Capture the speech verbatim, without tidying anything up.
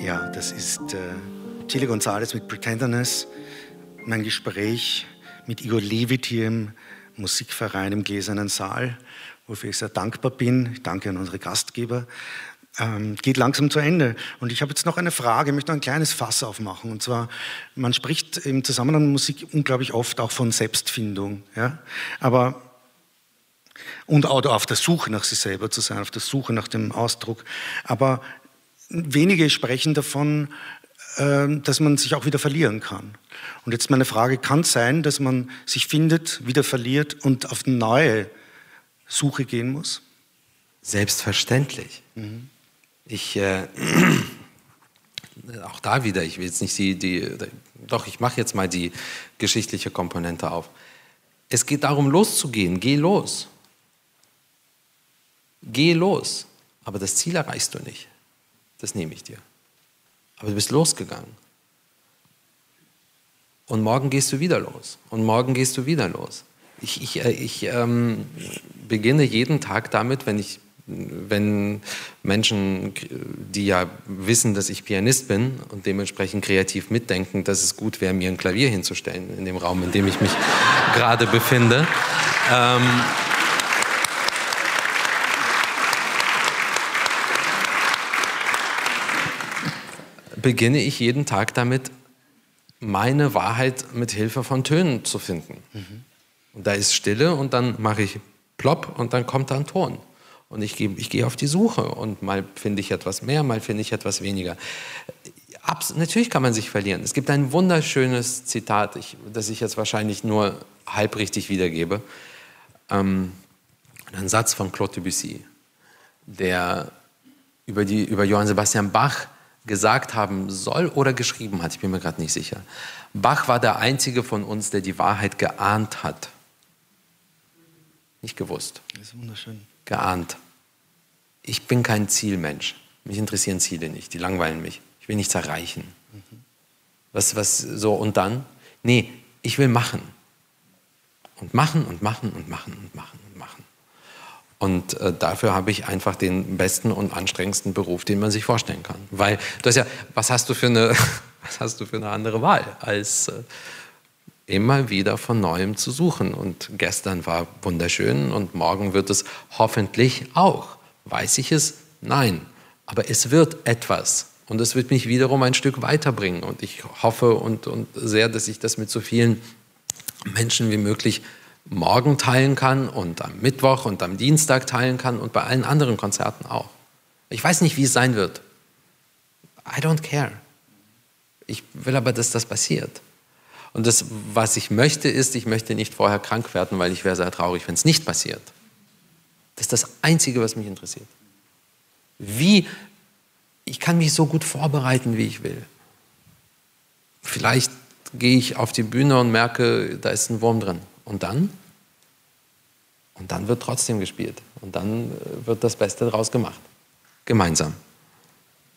Ja, das ist äh, Chile González mit Pretenderness. Mein Gespräch mit Igor Levit hier im Musikverein im Gläsernen Saal, wofür ich sehr dankbar bin. Ich danke an unsere Gastgeber. Ähm, geht langsam zu Ende. Und ich habe jetzt noch eine Frage, ich möchte noch ein kleines Fass aufmachen. Und zwar, man spricht im Zusammenhang mit Musik unglaublich oft auch von Selbstfindung. Ja? Aber, und auch auf der Suche nach sich selber zu sein, auf der Suche nach dem Ausdruck. Aber wenige sprechen davon, dass man sich auch wieder verlieren kann. Und jetzt meine Frage, kann es sein, dass man sich findet, wieder verliert und auf eine neue Suche gehen muss? Selbstverständlich. Mhm. Ich, äh, auch da wieder, ich will jetzt nicht die, die doch, ich mache jetzt mal die geschichtliche Komponente auf. Es geht darum, loszugehen. Geh los. Geh los. Aber das Ziel erreichst du nicht. Das nehme ich dir. Aber du bist losgegangen. Und morgen gehst du wieder los. Und morgen gehst du wieder los. Ich, ich, ich ähm, beginne jeden Tag damit, wenn ich, wenn Menschen, die ja wissen, dass ich Pianist bin und dementsprechend kreativ mitdenken, dass es gut wäre, mir ein Klavier hinzustellen in dem Raum, in dem ich mich gerade befinde. Ähm, beginne ich jeden Tag damit, meine Wahrheit mit Hilfe von Tönen zu finden. Mhm. Und da ist Stille und dann mache ich plopp und dann kommt da ein Ton. Und ich gehe ich gehe auf die Suche und mal finde ich etwas mehr, mal finde ich etwas weniger. Abs- natürlich kann man sich verlieren. Es gibt ein wunderschönes Zitat, ich, das ich jetzt wahrscheinlich nur halbrichtig wiedergebe. Ähm, ein Satz von Claude Debussy, der über, die, über Johann Sebastian Bach gesagt haben soll oder geschrieben hat, ich bin mir gerade nicht sicher. Bach war der Einzige von uns, der die Wahrheit geahnt hat. Nicht gewusst. Das ist wunderschön. Geahnt. Ich bin kein Zielmensch. Mich interessieren Ziele nicht, die langweilen mich. Ich will nichts erreichen. Mhm. Was, was, so, und dann? Nee, ich will machen. Und machen und machen und machen und machen und machen. Und äh, dafür habe ich einfach den besten und anstrengendsten Beruf, den man sich vorstellen kann. Weil, du hast ja, was hast du für eine, was hast du für eine andere Wahl, als äh, immer wieder von Neuem zu suchen. Und gestern war wunderschön und morgen wird es hoffentlich auch. Weiß ich es? Nein. Aber es wird etwas. Und es wird mich wiederum ein Stück weiterbringen. Und ich hoffe und, und sehr, dass ich das mit so vielen Menschen wie möglich morgen teilen kann und am Mittwoch und am Dienstag teilen kann und bei allen anderen Konzerten auch. Ich weiß nicht, wie es sein wird. I don't care. Ich will aber, dass das passiert. Und das, was ich möchte, ist, ich möchte nicht vorher krank werden, weil ich wäre sehr traurig, wenn es nicht passiert. Das ist das Einzige, was mich interessiert. Wie, ich kann mich so gut vorbereiten, wie ich will. Vielleicht gehe ich auf die Bühne und merke, da ist ein Wurm drin. Und dann? Und dann wird trotzdem gespielt. Und dann wird das Beste daraus gemacht. Gemeinsam.